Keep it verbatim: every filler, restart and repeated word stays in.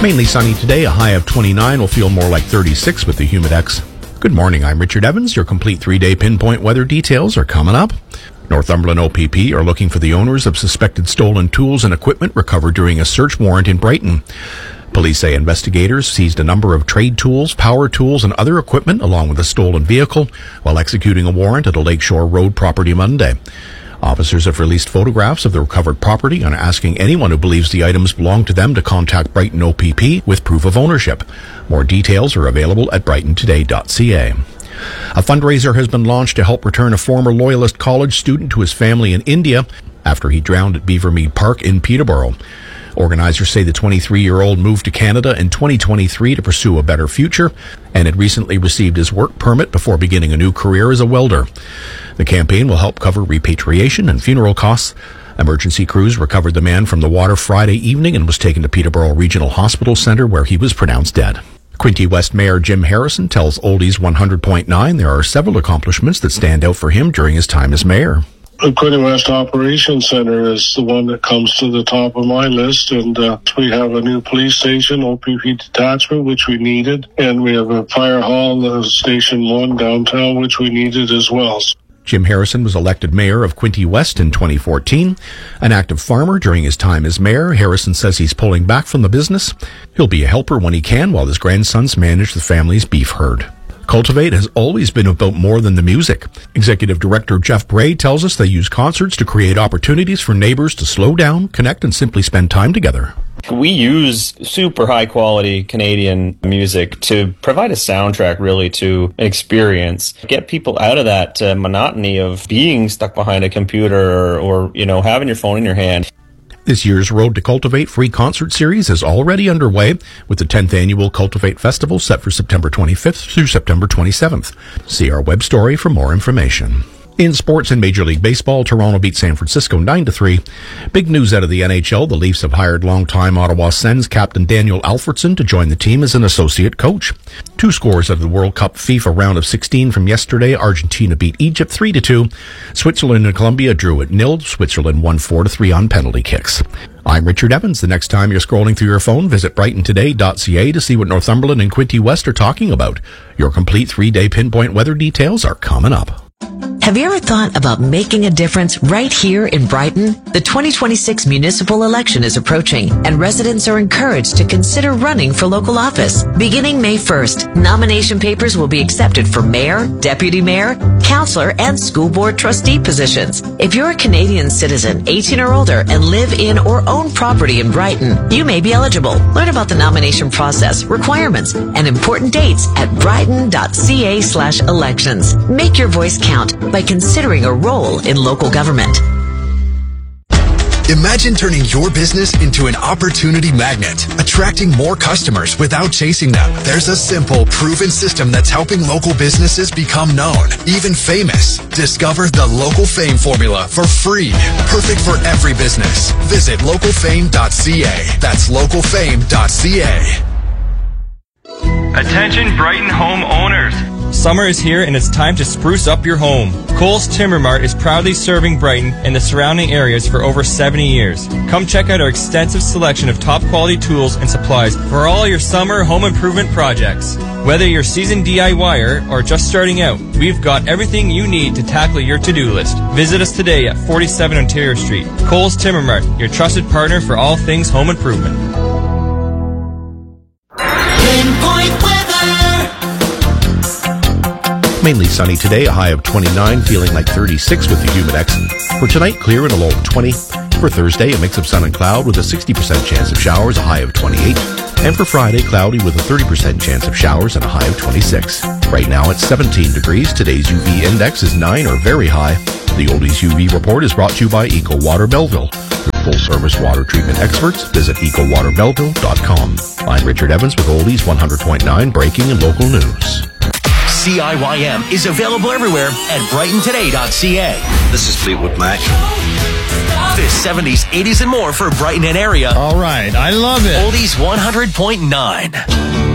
Mainly sunny today, a high of twenty-nine, will feel more like thirty-six with the Humidex. Good morning, I'm Richard Evans. Your complete three-day pinpoint weather details are coming up. Northumberland O P P are looking for the owners of suspected stolen tools and equipment recovered during a search warrant in Brighton. Police say investigators seized a number of trade tools, power tools, and other equipment along with a stolen vehicle while executing a warrant at a Lakeshore Road property Monday. Officers have released photographs of the recovered property and are asking anyone who believes the items belong to them to contact Brighton O P P with proof of ownership. More details are available at brighton today dot c a. A fundraiser has been launched to help return a former Loyalist college student to his family in India after he drowned at Beavermead Park in Peterborough. Organizers say the twenty-three-year-old moved to Canada in twenty twenty-three to pursue a better future and had recently received his work permit before beginning a new career as a welder. The campaign will help cover repatriation and funeral costs. Emergency crews recovered the man from the water Friday evening and was taken to Peterborough Regional Hospital Centre where he was pronounced dead. Quinte West Mayor Jim Harrison tells Oldies one hundred point nine there are several accomplishments that stand out for him during his time as mayor. The Quinte West Operations Center is the one that comes to the top of my list, and uh, we have a new police station, O P P detachment, which we needed, and we have a fire hall, uh, Station one downtown, which we needed as well. Jim Harrison was elected mayor of Quinte West in twenty fourteen. An active farmer during his time as mayor, Harrison says he's pulling back from the business. He'll be a helper when he can while his grandsons manage the family's beef herd. Cultivate has always been about more than the music. Executive Director Jeff Bray tells us they use concerts to create opportunities for neighbors to slow down, connect, and simply spend time together. We use super high quality Canadian music to provide a soundtrack really to an experience. Get people out of that uh, monotony of being stuck behind a computer or, or, you know, having your phone in your hand. This year's Road to Cultivate free concert series is already underway with the tenth Annual Cultivate Festival set for September twenty-fifth through September twenty-seventh. See our web story for more information. In sports and Major League Baseball, Toronto beat San Francisco nine to three. Big news out of the N H L, the Leafs have hired longtime Ottawa Sens captain Daniel Alfredson to join the team as an associate coach. Two scores of the World Cup FIFA round of sixteen from yesterday. Argentina beat Egypt three to two. Switzerland and Colombia drew at nil. Switzerland won four to three on penalty kicks. I'm Richard Evans. The next time you're scrolling through your phone, visit brighton today dot c a to see what Northumberland and Quinte West are talking about. Your complete three-day pinpoint weather details are coming up. Have you ever thought about making a difference right here in Brighton? The twenty twenty-six municipal election is approaching, and residents are encouraged to consider running for local office. Beginning May first, nomination papers will be accepted for mayor, deputy mayor, councillor, and school board trustee positions. If you're a Canadian citizen, eighteen or older, and live in or own property in Brighton, you may be eligible. Learn about the nomination process, requirements, and important dates at brighton dot c a slash elections. Make your voice count by considering a role in local government. Imagine turning your business into an opportunity magnet, attracting more customers without chasing them. There's a simple, proven system that's helping local businesses become known, even famous. Discover the Local Fame formula for free. Perfect for every business. Visit local fame dot c a. That's local fame dot c a. Attention Brighton homeowners. Summer is here and it's time to spruce up your home. Cole's Timber Mart is proudly serving Brighton and the surrounding areas for over seventy years. Come check out our extensive selection of top quality tools and supplies for all your summer home improvement projects. Whether you're seasoned DIYer or just starting out, we've got everything you need to tackle your to-do list. Visit us today at forty-seven Ontario Street. Cole's Timber Mart, your trusted partner for all things home improvement. Pinpoint weather. Mainly sunny today, a high of twenty-nine, feeling like thirty-six with the Humidex. For tonight, clear and a low of twenty. For Thursday, a mix of sun and cloud with a sixty percent chance of showers, a high of twenty-eight. And for Friday, cloudy with a thirty percent chance of showers and a high of twenty-six. Right now it's seventeen degrees. Today's U V index is nine or very high. The Oldies U V report is brought to you by Eco Water Belleville. For full-service water treatment experts, visit eco water belleville dot com. I'm Richard Evans with Oldies one hundred point nine breaking and local news. C I Y M is available everywhere at brighton today dot c a. This is Fleetwood Mac. This seventies, eighties, and more for Brighton and area. All right, I love it. Oldies one hundred point nine.